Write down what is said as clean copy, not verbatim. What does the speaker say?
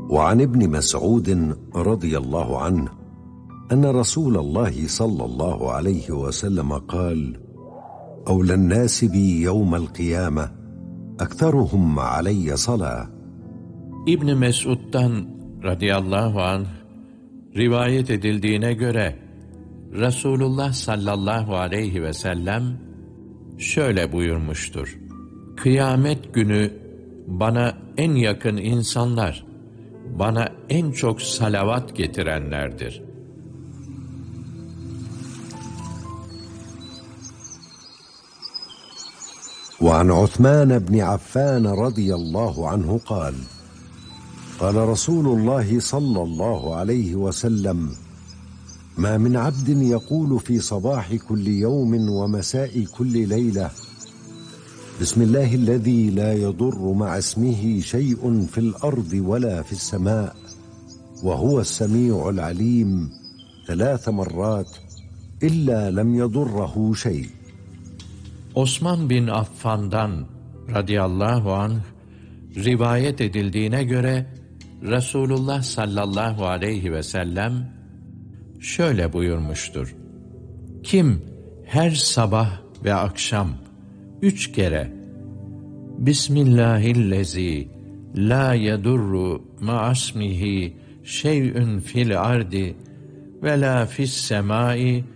وعن ابن مسعود رضي الله عنه أن رسول الله صلى الله عليه وسلم قال: أولى الناس بي يوم القيامة أكثرهم علي صلاة. İbn Mesud'dan radıyallahu anh rivayet edildiğine göre Resulullah sallallahu aleyhi ve sellem şöyle buyurmuştur: Kıyamet günü bana en yakın insanlar, bana en çok salavat getirenlerdir. وعن عثمان بن عفان رضي الله عنه قال: قال رسول الله صلى الله عليه وسلم: ما من عبد يقول في صباح كل يوم ومساء كل ليلة: بسم الله الذي لا يضر مع اسمه شيء في الأرض ولا في السماء وهو السميع العليم 3 مرات إلا لم يضره شيء. Osman bin Affan'dan radıyallahu anh rivayet edildiğine göre Resulullah sallallahu aleyhi ve sellem şöyle buyurmuştur: Kim her sabah ve akşam 3 kere Bismillahillezî la yedurru ma'asmihi şey'ün fil ardi ve la fis semâi